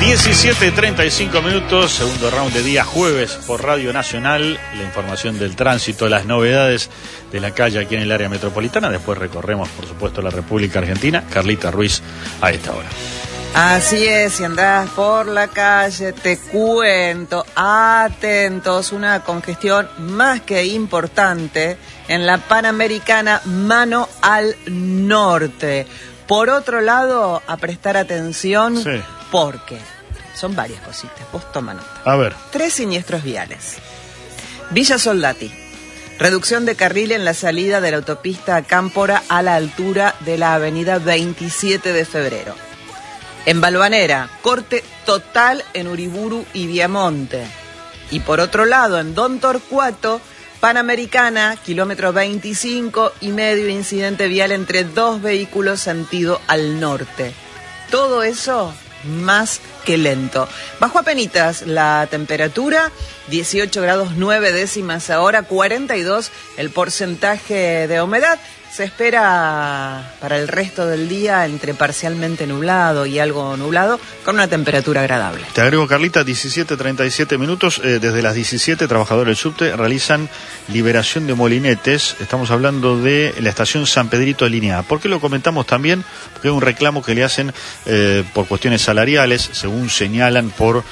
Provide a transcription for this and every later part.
17:35, segundo round de día jueves por Radio Nacional. La información del tránsito, las novedades de la calle aquí en el área metropolitana. Después recorremos, por supuesto, la República Argentina. Carlita Ruiz a esta hora. Así es, si andás por la calle, te cuento, atentos, una congestión más que importante en la Panamericana, mano al norte. Por otro lado, a prestar atención, sí, porque son varias cositas, vos toma nota. A ver. 3 siniestros viales. Villa Soldati, reducción de carril en la salida de la autopista Cámpora a la altura de la avenida 27 de febrero. En Balvanera, corte total en Uriburu y Viamonte. Y por otro lado, en Don Torcuato, Panamericana, kilómetro 25,5, incidente vial entre 2 vehículos sentido al norte. Todo eso más que lento. Bajó apenitas la temperatura, 18 grados 9 décimas ahora, 42 el porcentaje de humedad. Se espera para el resto del día entre parcialmente nublado y algo nublado, con una temperatura agradable. Te agrego, Carlita, 17:37 minutos. Desde las 17, trabajadores del subte realizan liberación de molinetes. Estamos hablando de la estación San Pedrito de Línea A. ¿Por qué lo comentamos también? Porque es un reclamo que le hacen por cuestiones salariales, según señalan por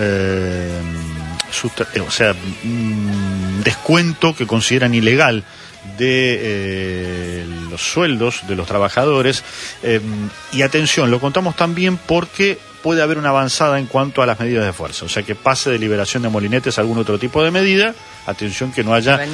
descuento que consideran ilegal de los sueldos de los trabajadores, y atención, lo contamos también porque puede haber una avanzada en cuanto a las medidas de fuerza, o sea que pase de liberación de molinetes a algún otro tipo de medida. Atención que no haya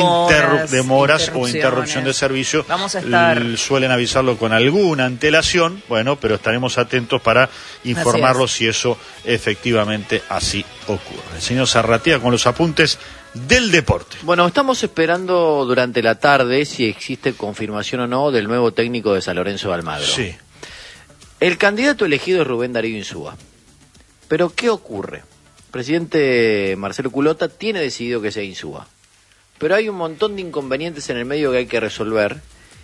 demoras o interrupción de servicio. Vamos a estar... Suelen avisarlo con alguna antelación, bueno, pero estaremos atentos para informarlos si eso efectivamente así ocurre. El señor Zarratea con los apuntes del deporte. Bueno, estamos esperando durante la tarde si existe confirmación o no del nuevo técnico de San Lorenzo de Almagro. Sí. El candidato elegido es Rubén Darío Insúa. Pero ¿qué ocurre? El presidente Marcelo Culota tiene decidido que sea Insúa. Pero hay un montón de inconvenientes en el medio que hay que resolver.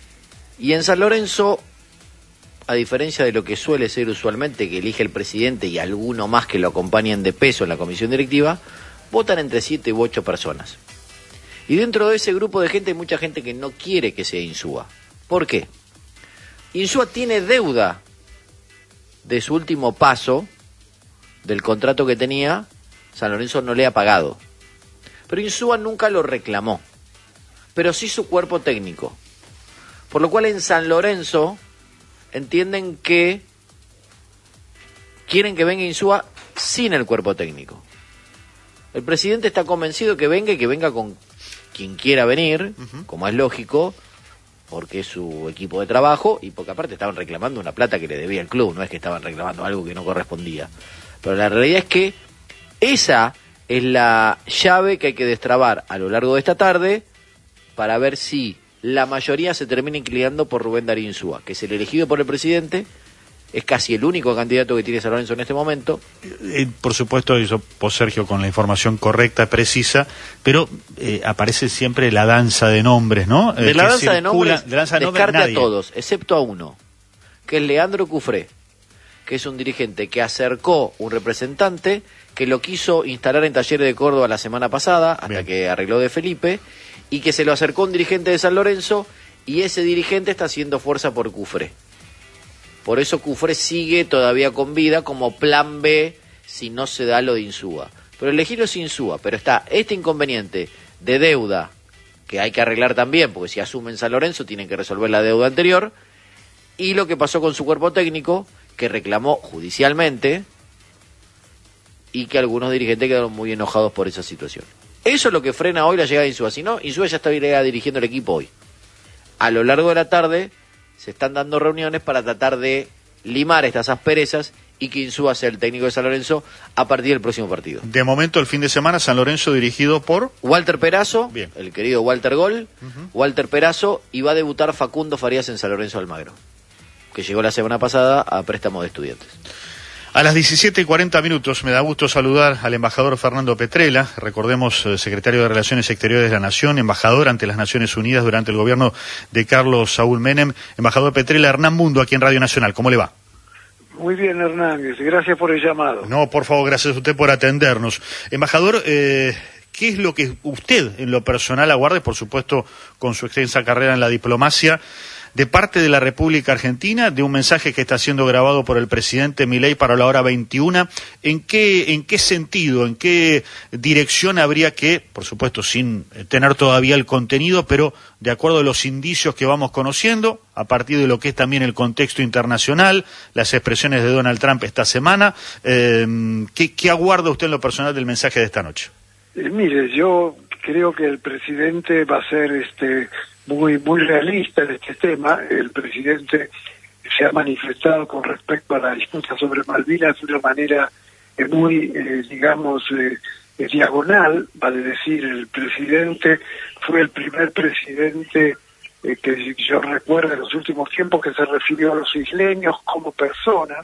Y en San Lorenzo, a diferencia de lo que suele ser usualmente, que elige el presidente y alguno más que lo acompañan de peso en la comisión directiva, votan entre 7 u 8 personas. Y dentro de ese grupo de gente hay mucha gente que no quiere que sea Insúa. ¿Por qué? Insúa tiene deuda de su último paso del contrato que tenía. San Lorenzo no le ha pagado. Pero Insúa nunca lo reclamó. Pero sí su cuerpo técnico. Por lo cual en San Lorenzo entienden que quieren que venga Insúa sin el cuerpo técnico. El presidente está convencido que venga y que venga con quien quiera venir, como es lógico, porque es su equipo de trabajo y porque aparte estaban reclamando una plata que le debía el club, no es que estaban reclamando algo que no correspondía. Pero la realidad es que esa es la llave que hay que destrabar a lo largo de esta tarde para ver si la mayoría se termina inclinando por Rubén Darío Insúa, que es el elegido por el presidente. Es casi el único candidato que tiene San Lorenzo en este momento. Por supuesto, hizo por Sergio con la información correcta, precisa, pero aparece siempre la danza de nombres, ¿no? De la danza de nombres, descarte a todos, excepto a uno, que es Leandro Cufré, que es un dirigente que acercó un representante que lo quiso instalar en Talleres de Córdoba la semana pasada, hasta que arregló de Felipe, y que se lo acercó un dirigente de San Lorenzo, y ese dirigente está haciendo fuerza por Cufré. Por eso Cufré sigue todavía con vida como plan B si no se da lo de Insúa. Pero elegirlo es Insúa, pero está este inconveniente de deuda que hay que arreglar también, porque si asumen San Lorenzo tienen que resolver la deuda anterior, y lo que pasó con su cuerpo técnico, que reclamó judicialmente, y que algunos dirigentes quedaron muy enojados por esa situación. Eso es lo que frena hoy la llegada de Insúa. Si no, Insúa ya estaría dirigiendo el equipo hoy. A lo largo de la tarde se están dando reuniones para tratar de limar estas asperezas y que Insúa sea el técnico de San Lorenzo a partir del próximo partido. De momento, el fin de semana, San Lorenzo dirigido por Walter Perazo, el querido Walter Gol, Walter Perazo, y va a debutar Facundo Farías en San Lorenzo Almagro, que llegó la semana pasada a préstamo de estudiantes. A las 17:40 me da gusto saludar al embajador Fernando Petrella, recordemos, secretario de Relaciones Exteriores de la Nación, embajador ante las Naciones Unidas durante el gobierno de Carlos Saúl Menem. Embajador Petrella, Hernán Mundo, aquí en Radio Nacional, ¿cómo le va? Muy bien, Hernández, gracias por el llamado. No, por favor, gracias a usted por atendernos. Embajador, ¿qué es lo que usted en lo personal aguarda, por supuesto con su extensa carrera en la diplomacia, de parte de la República Argentina, de un mensaje que está siendo grabado por el presidente Milei para la hora 21? ¿En qué sentido, en qué dirección habría que, por supuesto sin tener todavía el contenido, pero de acuerdo a los indicios que vamos conociendo, a partir de lo que es también el contexto internacional, las expresiones de Donald Trump esta semana, ¿qué aguarda usted en lo personal del mensaje de esta noche? Mire, yo creo que el presidente va a ser muy realista en este tema. El presidente se ha manifestado con respecto a la disputa sobre Malvinas de una manera muy, diagonal. Vale decir, el presidente fue el primer presidente que yo recuerdo en los últimos tiempos que se refirió a los isleños como personas,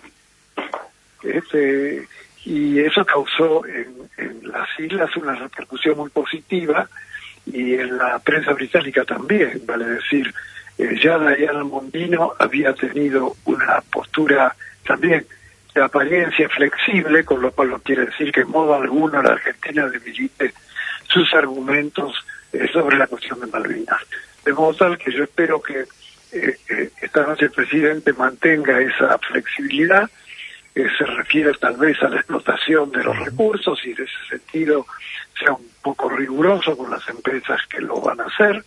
y eso causó en las islas una repercusión muy positiva, y en la prensa británica también. Vale decir, ya Diana Mondino había tenido una postura también de apariencia flexible, con lo cual no quiere decir que en modo alguno la Argentina debilite sus argumentos sobre la cuestión de Malvinas. De modo tal que yo espero que esta noche el presidente mantenga esa flexibilidad, se refiere tal vez a la explotación de los recursos, y en ese sentido sea un poco riguroso con las empresas que lo van a hacer.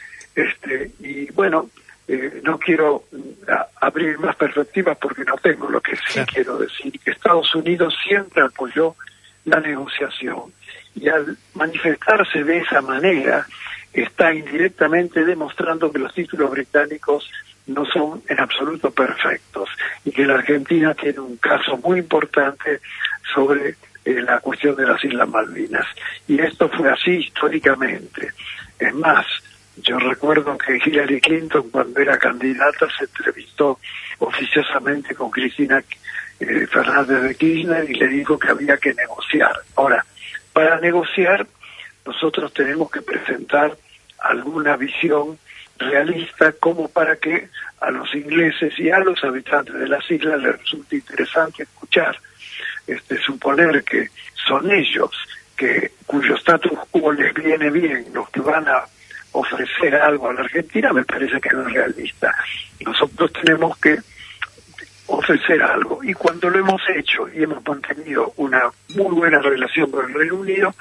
Y bueno, no quiero abrir más perspectivas porque no tengo. Lo que sí quiero decir, que Estados Unidos siempre apoyó la negociación, y al manifestarse de esa manera está indirectamente demostrando que los títulos británicos no son en absoluto perfectos, y que la Argentina tiene un caso muy importante sobre la cuestión de las Islas Malvinas. Y esto fue así históricamente. Es más, yo recuerdo que Hillary Clinton, cuando era candidata, se entrevistó oficiosamente con Cristina Fernández de Kirchner y le dijo que había que negociar. Ahora, para negociar, nosotros tenemos que presentar alguna visión realista, como para que a los ingleses y a los habitantes de las islas les resulte interesante escuchar. Suponer que son ellos cuyo status quo les viene bien los que van a ofrecer algo a la Argentina, me parece que no es realista. Nosotros tenemos que ofrecer algo, y cuando lo hemos hecho y hemos mantenido una muy buena relación con el Reino Unido,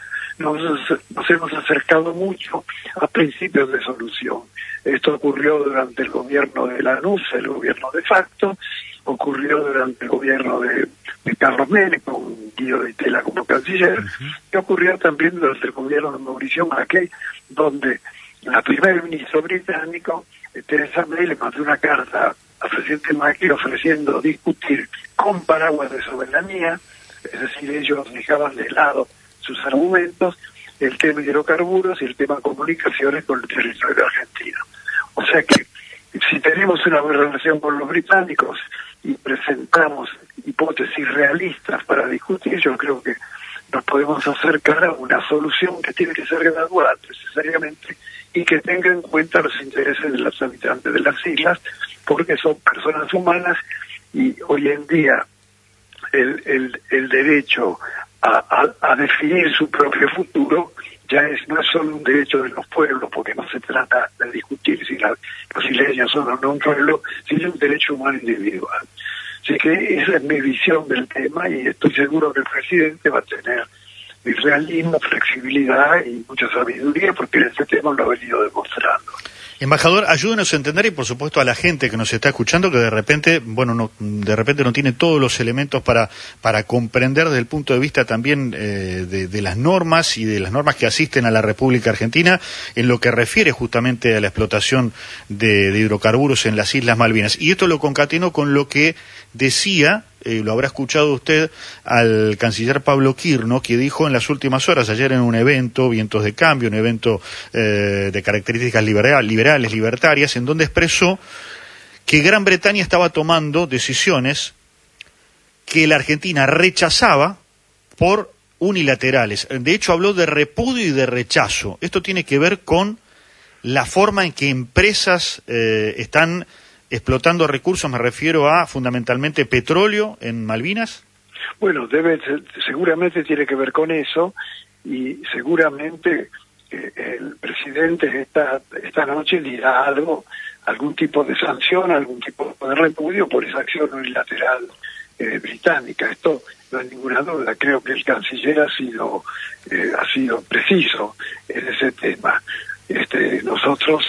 nos hemos acercado mucho a principios de solución. Esto ocurrió durante el gobierno de Lanús, el gobierno de facto, ocurrió durante el gobierno de Carlos Menem, con Guido de Tella como canciller, y ocurrió también durante el gobierno de Mauricio Macri, donde la primer ministro británico, Theresa May, le mandó una carta al presidente Macri ofreciendo discutir con paraguas de soberanía, es decir, ellos dejaban de lado sus argumentos, el tema hidrocarburos y el tema comunicaciones con el territorio argentino. O sea que si tenemos una buena relación con los británicos y presentamos hipótesis realistas para discutir, yo creo que nos podemos acercar a una solución que tiene que ser gradual necesariamente, y que tenga en cuenta los intereses de los habitantes de las islas, porque son personas humanas, y hoy en día el derecho a definir su propio futuro no es solo un derecho de los pueblos, porque no se trata de discutir si los isleños son o no un pueblo, sino un derecho humano individual. Así que esa es mi visión del tema, y estoy seguro que el presidente va a tener realismo, flexibilidad y mucha sabiduría, porque en este tema lo ha venido demostrando. Embajador, ayúdenos a entender, y por supuesto a la gente que nos está escuchando, que de repente no tiene todos los elementos para comprender desde el punto de vista también de las normas y de las normas que asisten a la República Argentina en lo que refiere justamente a la explotación de hidrocarburos en las Islas Malvinas. Y esto lo concateno con lo que decía, lo habrá escuchado usted, al canciller Pablo Quirno, que dijo en las últimas horas, ayer en un evento, Vientos de Cambio, un evento de características liberales, libertarias, en donde expresó que Gran Bretaña estaba tomando decisiones que la Argentina rechazaba por unilaterales. De hecho, habló de repudio y de rechazo. Esto tiene que ver con la forma en que empresas están explotando recursos, me refiero a fundamentalmente petróleo en Malvinas. Bueno, seguramente tiene que ver con eso, y seguramente el presidente esta noche dirá algún tipo de sanción, algún tipo de repudio por esa acción unilateral británica. Esto no hay ninguna duda. Creo que el canciller ha sido preciso en ese tema. Nosotros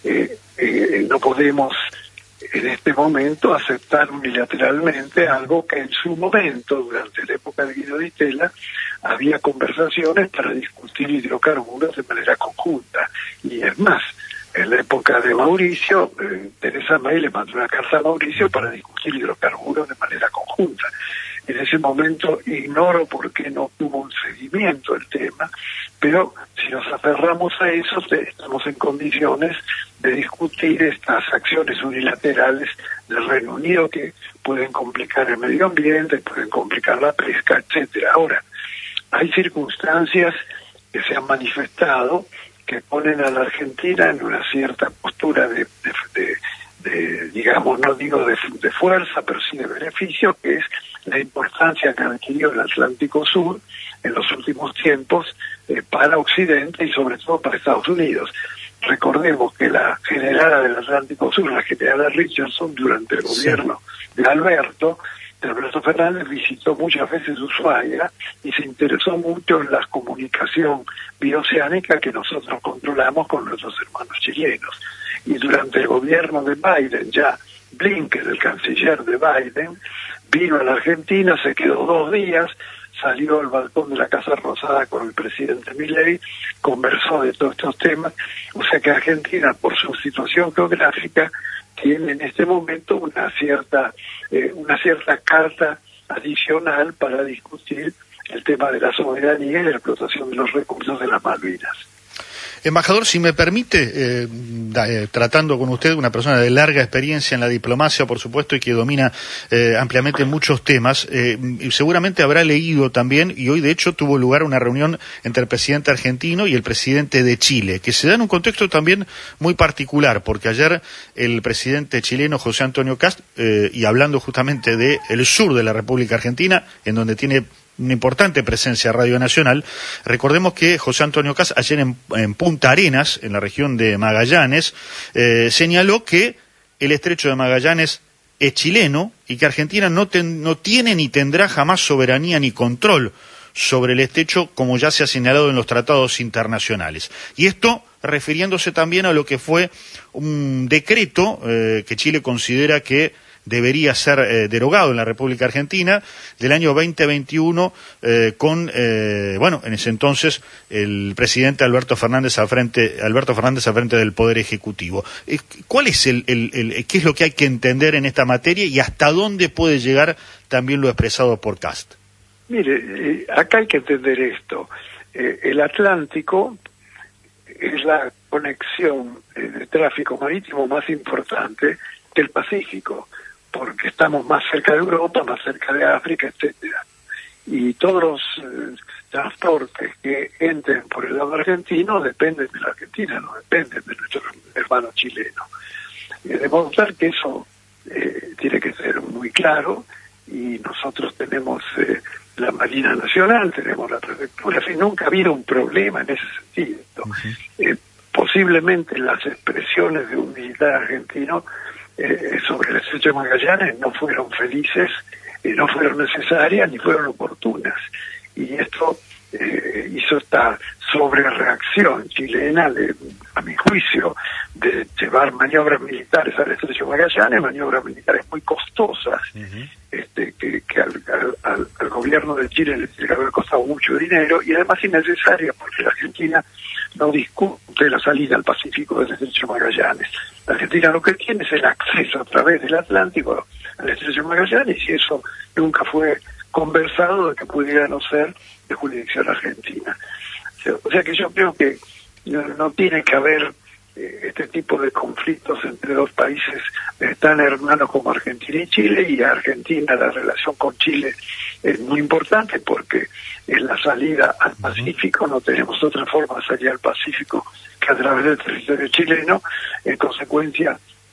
no podemos en este momento aceptar unilateralmente algo que en su momento, durante la época de Guido Di Tella, había conversaciones para discutir hidrocarburos de manera conjunta. Y es más, en la época de Mauricio, Theresa May le mandó una carta a Mauricio para discutir hidrocarburos de manera conjunta. En ese momento ignoro por qué no tuvo un seguimiento el tema, pero si nos aferramos a eso, estamos en condiciones de discutir estas acciones unilaterales del Reino Unido que pueden complicar el medio ambiente, pueden complicar la pesca, etcétera. Ahora, hay circunstancias que se han manifestado que ponen a la Argentina en una cierta postura de digamos, no digo de fuerza, pero sí de beneficio, que es la importancia que ha adquirido el Atlántico Sur en los últimos tiempos para Occidente y sobre todo para Estados Unidos. Recordemos que la generala del Atlántico Sur, la generala Richardson, durante el gobierno de Alberto Fernández, visitó muchas veces Ushuaia y se interesó mucho en la comunicación bioceánica que nosotros controlamos con nuestros hermanos chilenos. Y durante el gobierno de Biden, ya Blinken, el canciller de Biden, vino a la Argentina, se quedó 2 días, salió al balcón de la Casa Rosada con el presidente Milei, conversó de todos estos temas. O sea que Argentina, por su situación geográfica, tiene en este momento una cierta carta adicional para discutir el tema de la soberanía y la explotación de los recursos de las Malvinas. Embajador, si me permite, tratando con usted, una persona de larga experiencia en la diplomacia, por supuesto, y que domina ampliamente muchos temas, y seguramente habrá leído también, y hoy de hecho tuvo lugar una reunión entre el presidente argentino y el presidente de Chile, que se da en un contexto también muy particular, porque ayer el presidente chileno José Antonio Kast, y hablando justamente de el sur de la República Argentina, en donde tiene una importante presencia Radio Nacional. Recordemos que José Antonio Kast ayer en Punta Arenas, en la región de Magallanes, señaló que el estrecho de Magallanes es chileno y que Argentina no tiene ni tendrá jamás soberanía ni control sobre el estrecho, como ya se ha señalado en los tratados internacionales. Y esto refiriéndose también a lo que fue un decreto que Chile considera que debería ser derogado en la República Argentina del año 2021 con en ese entonces el presidente Alberto Fernández al frente del Poder Ejecutivo. ¿Cuál es qué es lo que hay que entender en esta materia y hasta dónde puede llegar también lo expresado por Kast? Mire, acá hay que entender esto. El Atlántico es la conexión de tráfico marítimo más importante del Pacífico, porque estamos más cerca de Europa, más cerca de África, etcétera. Y todos los transportes que entren por el lado argentino dependen de la Argentina, no dependen de nuestro hermano chileno. Demostrar que eso tiene que ser muy claro, y nosotros tenemos la Marina Nacional, tenemos la Prefectura, en fin, nunca ha habido un problema en ese sentido. Uh-huh. Posiblemente las expresiones de un militar argentino sobre el estrecho de Magallanes no fueron felices, no fueron necesarias ni fueron oportunas, y esto hizo esta sobrereacción chilena, a mi juicio, de llevar maniobras militares al estrecho de Magallanes, maniobras militares muy costosas, uh-huh. Que al gobierno de Chile le tiene que haber costado mucho dinero, y además innecesarias, porque la Argentina no discute la salida al Pacífico del estrecho de Magallanes. La Argentina lo que tiene es el acceso a través del Atlántico al estrecho de Magallanes, y eso nunca fue conversado de que pudiera no ser de jurisdicción argentina. O sea que yo creo que no tiene que haber este tipo de conflictos entre dos países tan hermanos como Argentina y Chile. Y Argentina, la relación con Chile es muy importante porque en la salida al Pacífico no tenemos otra forma de salir al Pacífico que a través del territorio chileno. En consecuencia,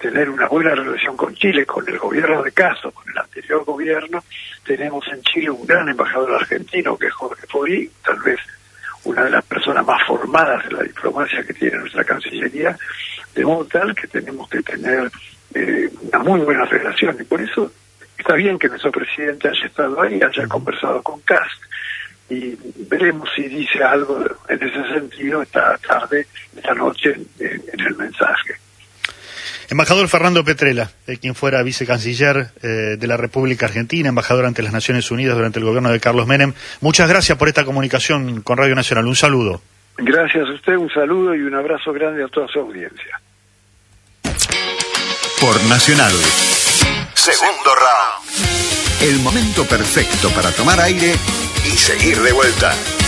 tener una buena relación con Chile, con el gobierno de Castro, con el anterior gobierno. Tenemos en Chile un gran embajador argentino, que es Jorge Forí, tal vez una de las personas más formadas en la diplomacia que tiene nuestra Cancillería, de modo tal que tenemos que tener una muy buena relación, y por eso está bien que nuestro presidente haya estado ahí, haya conversado con Cast, y veremos si dice algo en ese sentido esta tarde, esta noche, en el mensaje. Embajador Fernando Petrella, quien fuera vicecanciller de la República Argentina, embajador ante las Naciones Unidas durante el gobierno de Carlos Menem, muchas gracias por esta comunicación con Radio Nacional. Un saludo. Gracias a usted, un saludo y un abrazo grande a toda su audiencia. Por Nacional. Segundo round. El momento perfecto para tomar aire y seguir de vuelta.